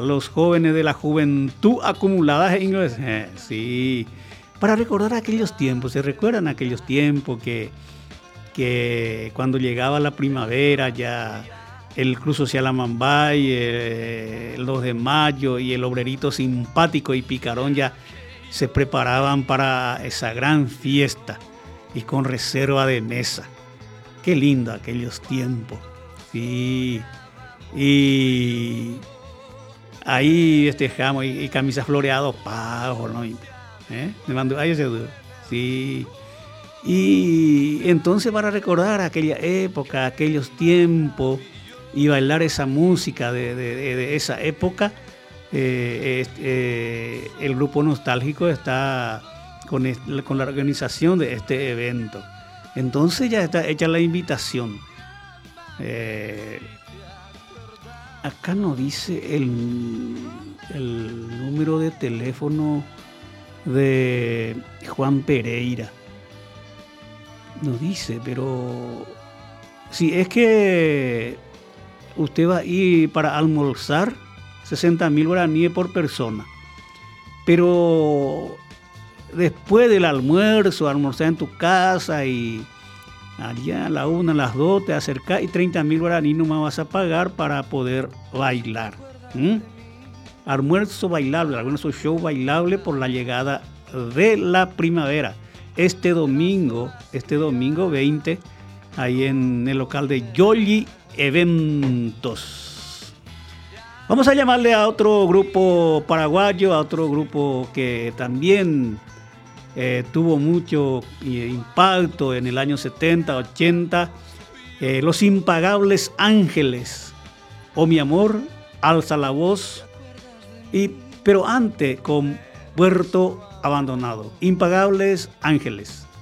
los jóvenes de la juventud acumuladas en inglés. Sí, para recordar aquellos tiempos. ¿Se recuerdan aquellos tiempos que cuando llegaba la primavera ya el Club Social Amambay, el 2 de mayo y el Obrerito Simpático y Picarón ya se preparaban para esa gran fiesta y con reserva de mesa? Qué lindo aquellos tiempos. Sí. Y ahí festejamos y camisas floreadas, pavos, ¿no? Me mandó ahí ese duro. Sí. Y entonces para recordar aquella época, aquellos tiempos y bailar esa música de esa época, el grupo nostálgico está con la organización de este evento. Entonces ya está hecha la invitación. Acá no dice el número de teléfono de Juan Pereira. No dice, pero si es que usted va a ir para almorzar, 60.000 guaraníes por persona. Pero después del almuerzo, almorzar en tu casa y allá a la 1, a las 2 te acercas y 30.000 guaraníes nomás vas a pagar para poder bailar. Almuerzo bailable, almuerzo show bailable por la llegada de la primavera. Este domingo 20, ahí en el local de Yoli Eventos. Vamos a llamarle a otro grupo paraguayo, a otro grupo que también tuvo mucho impacto en el año 70, 80, Los Impagables Ángeles, Oh mi amor, Alza la voz, pero antes con Puerto Abandonado. Impagables Ángeles.